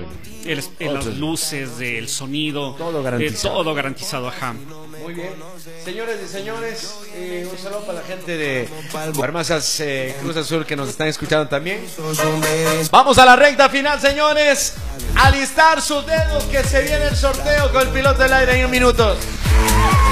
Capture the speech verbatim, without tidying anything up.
el, el, las luces, el sonido, todo garantizado. Eh, todo garantizado, ajá. Muy bien. Señores y señores, eh, un saludo para la gente de Farmacias eh, Cruz Azul que nos están escuchando también. Vamos a la recta final, señores. Alistar sus dedos que se viene el sorteo con el piloto del aire en un minuto.